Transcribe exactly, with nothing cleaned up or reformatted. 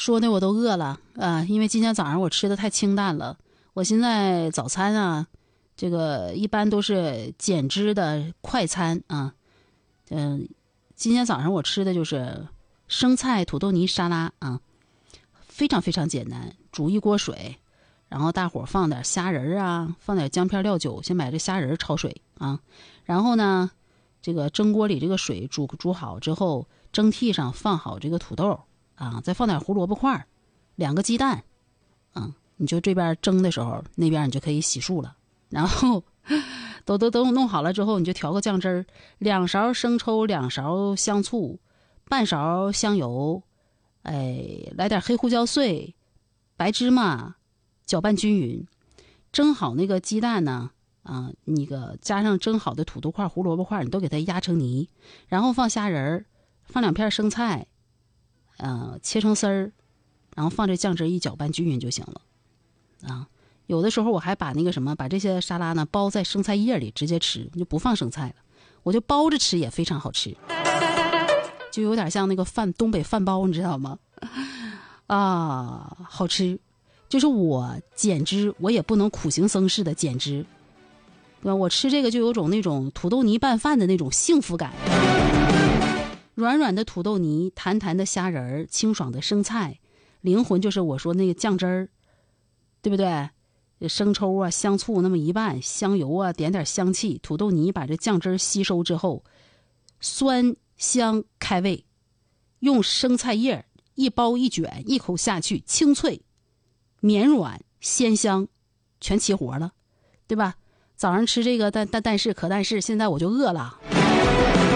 说的我都饿了啊！因为今天早上我吃的太清淡了，我现在早餐啊，这个一般都是减脂的快餐啊。嗯、呃，今天早上我吃的就是生菜土豆泥沙拉啊，非常非常简单，煮一锅水，然后大伙放点虾仁啊，放点姜片料酒，先把这虾仁焯水啊，然后呢，这个蒸锅里这个水煮煮好之后，蒸屉上放好这个土豆。啊，再放点胡萝卜块，两个鸡蛋，啊，你就这边蒸的时候，那边你就可以洗漱了。然后都都都弄好了之后，你就调个酱汁儿，两勺生抽，两勺香醋，半勺香油，哎，来点黑胡椒碎，白芝麻，搅拌均匀。蒸好那个鸡蛋呢，啊，那个加上蒸好的土豆块、胡萝卜块，你都给它压成泥，然后放虾仁儿，放两片生菜。呃，切成丝儿，然后放这酱汁一搅拌均匀就行了，啊，有的时候我还把那个什么，把这些沙拉呢包在生菜叶里直接吃，就不放生菜了，我就包着吃也非常好吃，就有点像那个饭东北饭包，你知道吗？啊，好吃，就是我减脂，我也不能苦行僧似的减脂，对吧？我吃这个就有种那种土豆泥拌饭的那种幸福感。软软的土豆泥，弹弹的虾仁儿，清爽的生菜，灵魂就是我说那个酱汁儿，对不对？生抽啊，香醋那么一拌，香油啊，点点香气，土豆泥把这酱汁儿吸收之后，酸香开胃。用生菜叶一包一卷，一口下去，清脆、绵软、鲜香，全齐活了，对吧？早上吃这个，但但但是可但是现在我就饿了。